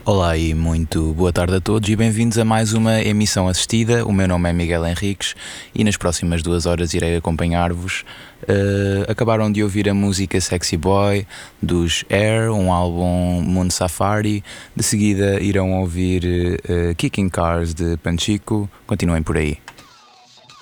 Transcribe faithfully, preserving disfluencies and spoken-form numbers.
Olá e muito boa tarde a todos e bem-vindos a mais uma emissão assistida. O meu nome é Miguel Henriques e nas próximas duas horas irei acompanhar-vos. Uh, acabaram de ouvir a música Sexy Boy dos Air, um álbum Moon Safari. De seguida irão ouvir uh, Kicking Cars de Panchico. Continuem por aí.